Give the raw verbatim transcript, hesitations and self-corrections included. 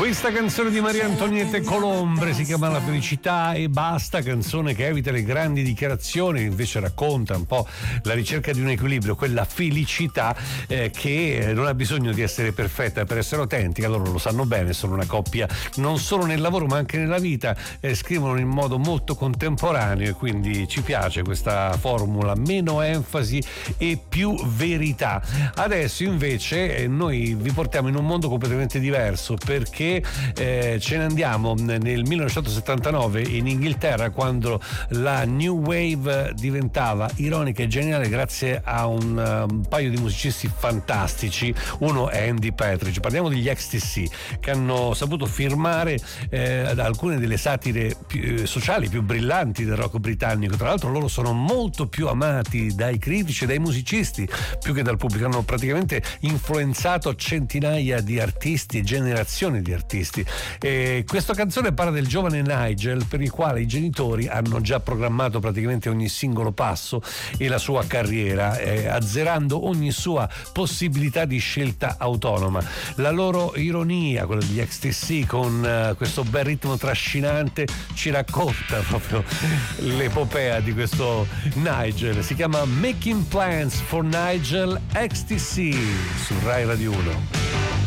Questa canzone di Maria Antonietta Colombre si chiama La felicità e basta, canzone che evita le grandi dichiarazioni, invece racconta un po' la ricerca di un equilibrio, quella felicità eh, che non ha bisogno di essere perfetta per essere autentica. Loro lo sanno bene, sono una coppia non solo nel lavoro ma anche nella vita, eh, scrivono in modo molto contemporaneo e quindi ci piace questa formula, meno enfasi e più verità. Adesso invece eh, noi vi portiamo in un mondo completamente diverso, perché eh, ce ne andiamo nel millenovecentosettantanove in Inghilterra, quando la New Wave diventava ironica e geniale grazie a un, uh, un paio di musicisti fantastici. Uno è Andy Partridge, parliamo degli X T C, che hanno saputo firmare eh, alcune delle satire più, eh, sociali più brillanti del rock britannico. Tra l'altro loro sono molto più amati dai critici e dai musicisti più che dal pubblico, hanno praticamente influenzato centinaia di artisti, generazioni di artisti. E questa canzone parla del giovane Nigel, per il quale i genitori hanno già programmato praticamente ogni singolo passo e la sua carriera, eh, azzerando ogni sua possibilità di scelta autonoma. La loro ironia, quella degli X T C, con uh, questo bel ritmo trascinante, ci racconta proprio l'epopea di questo Nigel. Si chiama Making Plans for Nigel X T C su Rai Radio uno.